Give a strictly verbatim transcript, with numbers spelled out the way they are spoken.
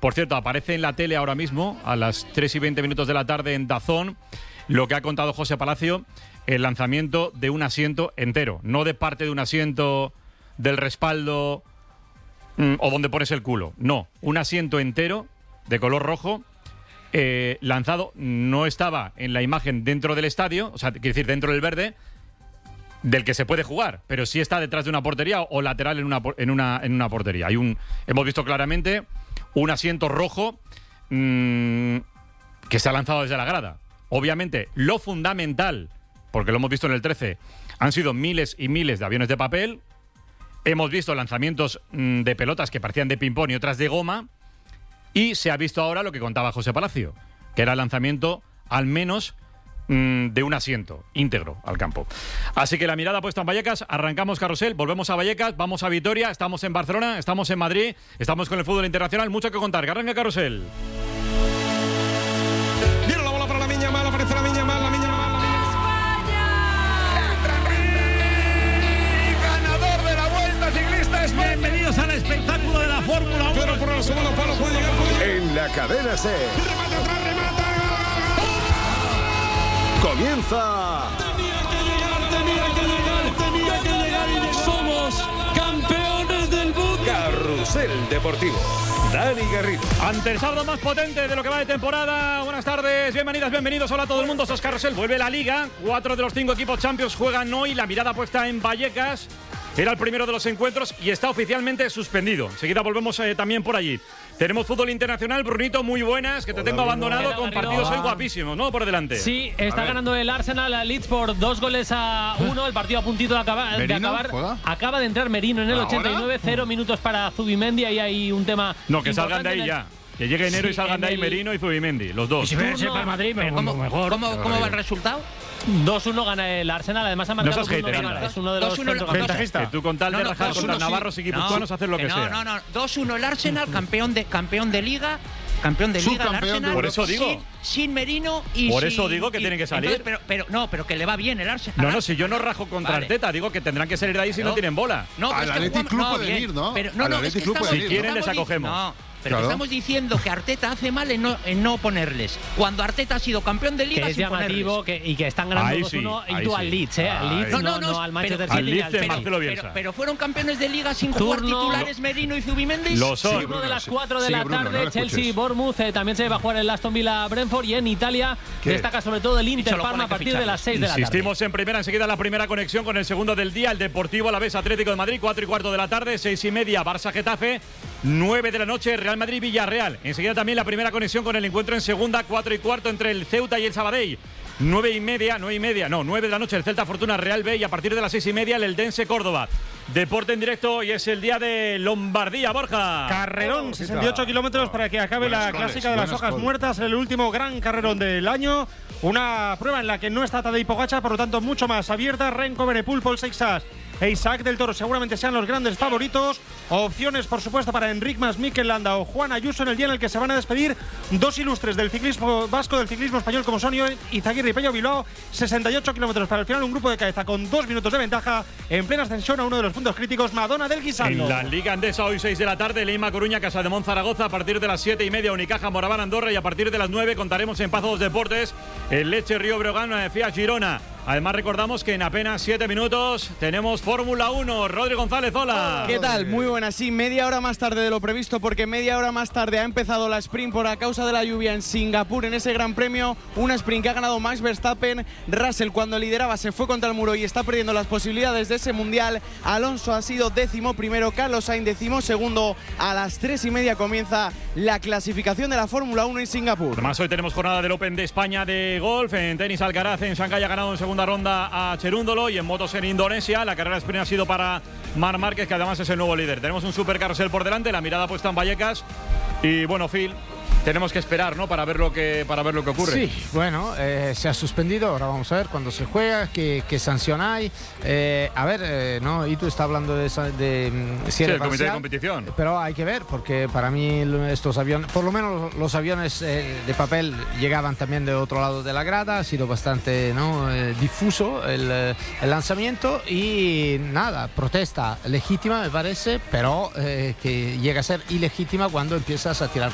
Por cierto, aparece en la tele ahora mismo, a las tres y veinte minutos de la tarde en DAZN, lo que ha contado José Palacio, el lanzamiento de un asiento entero, no de parte de un asiento del respaldo mm, o donde pones el culo. No, un asiento entero de color rojo, eh, lanzado, no estaba en la imagen dentro del estadio, o sea, quiere decir dentro del verde, del que se puede jugar, pero sí está detrás de una portería o lateral en una, en una, en una portería. Hay un, hemos visto claramente un asiento rojo mmm, que se ha lanzado desde la grada. Obviamente, lo fundamental, porque lo hemos visto en el trece, han sido miles y miles de aviones de papel. Hemos visto lanzamientos mmm, de pelotas que parecían de ping-pong y otras de goma. Y se ha visto ahora lo que contaba José Palacio, que era el lanzamiento al menos mmm, de un asiento íntegro al campo. Así que la mirada puesta en Vallecas, arrancamos carrusel, volvemos a Vallecas, vamos a Vitoria, estamos en Barcelona, estamos en Madrid, estamos con el fútbol internacional, mucho que contar. Que arranca carrusel. Viene la bola para la Miña Mal, aparece la Miña Mal, la Miña Mal. Bienvenidos al espectáculo de la Fórmula uno. Pero por el segundo palo puede llegar. Puede... En la cadena C. Remata atrás, remata. Comienza. Tenía que llegar, tenía que llegar, tenía que llegar y llegó. Somos campeones del mundo. Carrusel Deportivo. Dani Garrido. Ante el sábado más potente de lo que va de temporada. Buenas tardes, bienvenidas, bienvenidos. Hola a todo el mundo, sos Carrusel. Vuelve la Liga. Cuatro de los cinco equipos Champions juegan hoy. La mirada puesta en Vallecas. Era el primero de los encuentros y está oficialmente suspendido. Enseguida volvemos eh, también por allí. Tenemos fútbol internacional. Brunito, muy buenas, que te Hola, tengo abandonado Hola, con partidos hoy guapísimos, ¿no? Por delante. Sí, está ganando el Arsenal a Leeds por dos goles a uno. El partido a puntito de acabar. De acabar. Acaba de entrar Merino en el ochenta y nueve. Cero minutos para Zubimendi. Ahí hay un tema. No, que salgan de ahí ya. Que llegue enero sí, y salgan de ahí el... Merino y Zubimendi, los dos. Y si fuese para Madrid, pero ¿Cómo, mejor. ¿Cómo, cómo va el resultado? dos uno gana el Arsenal, además ha marcado no seas hater, uno, es uno de los ventajistas. Que tú con tal no, de no, rajar contra sí. navarros y guipuzcoanos haces lo que, que no, sea. No, no, no, dos uno el Arsenal, campeón de, campeón de Liga, campeón de Liga el Arsenal. Por eso digo. Sin, sin Merino y Por sin, eso digo que y, tienen que salir. Entonces, pero, pero, no, pero que le va bien el Arsenal. No, no, si yo no rajo contra vale. Arteta, digo que tendrán que salir de ahí si no, no tienen bola. No, al Athletic Club pueden ir, ¿no? Pero, no, al no, Athletic es que Club estamos, Si quieren les acogemos. No. Pero claro. estamos diciendo que Arteta hace mal en no, en no ponerles. Cuando Arteta ha sido campeón de Liga, que es sin llamativo que, y que están ganando dos uno sí, y tú sí. al Leeds, ¿eh? Al Leeds, no, no, no, no al Manchester City. Al Leeds de Marcelo Bielsa. Pero, pero fueron campeones de Liga sin Turno, jugar titulares Merino y Zubimendi. Lo son. Turno de las cuatro de sí, la Bruno, tarde, no Chelsea, Bournemouth. Eh, también se va a jugar el Aston Villa Brentford. Y en Italia ¿Qué? destaca sobre todo el Inter Parma a partir de las seis de la tarde. Insistimos en primera, enseguida la primera conexión con el segundo del día, el Deportivo Alavés Atlético de Madrid, cuatro y cuarto de la tarde, seis y media, Barça Getafe. nueve de la noche, Real Madrid-Villarreal. Enseguida también la primera conexión con el encuentro en segunda, cuatro y cuarto entre el Ceuta y el Sabadell. nueve y media, nueve y media, no, nueve de la noche el Celta Fortuna Real B y a partir de las seis y media el Eldense Córdoba. Deporte en directo y es el día de Lombardía, Borja. Carrerón, sesenta y ocho kilómetros para que acabe buenas la coles, clásica de las hojas coles. muertas, el último gran carrerón del año. Una prueba en la que no está Tadej Pogačar, por lo tanto mucho más abierta. Renko Benepul, Paul Seixas e Isaac del Toro seguramente sean los grandes favoritos. Opciones, por supuesto, para Enric Mas, Mikel Landa o Juan Ayuso en el día en el que se van a despedir dos ilustres del ciclismo vasco, del ciclismo español, como son Izaguirre y Pello Bilbao. sesenta y ocho kilómetros para el final, un grupo de cabeza con dos minutos de ventaja en plena ascensión a uno de los puntos críticos, Madonna del Guisando. En la Liga Andesa hoy seis de la tarde, Leima Coruña, Casa de Monzaragoza, a partir de las siete y media Unicaja Moraván Andorra y a partir de las nueve contaremos en Pazo dos Deportes el Leche Río Breogán F I A Girona. Además recordamos que en apenas siete minutos tenemos Fórmula uno. Rodri González, hola. ¿Qué tal? Muy buenas. Sí, media hora más tarde de lo previsto, porque media hora más tarde ha empezado la sprint por a causa de la lluvia en Singapur en ese Gran Premio. Una sprint que ha ganado Max Verstappen. Russell, cuando lideraba, se fue contra el muro y está perdiendo las posibilidades de ese mundial. Alonso ha sido décimo primero, Carlos Sainz décimo segundo. A las tres y media comienza la clasificación de la Fórmula uno en Singapur. Además hoy tenemos jornada del Open de España de golf. En tenis Alcaraz en Shanghái ha ganado en segunda ronda a Cherúndolo y en motos en Indonesia la carrera sprint ha sido para Marc Márquez, que además es el nuevo líder. Tenemos un super carrusel por delante, la mirada puesta en Vallecas y bueno, Phil, tenemos que esperar, ¿no? Para ver lo que para ver lo que ocurre. Sí, bueno, eh, se ha suspendido. Ahora vamos a ver cuándo se juega, qué, qué sanción hay. Eh, a ver, eh, no, y tú estás hablando de, de mm, sí, el comité parcial, de competición. Pero hay que ver, porque para mí estos aviones, por lo menos los aviones eh, de papel llegaban también de otro lado de la grada. Ha sido bastante, ¿no? eh, difuso el, el lanzamiento y nada, protesta legítima me parece, pero eh, que llega a ser ilegítima cuando empiezas a tirar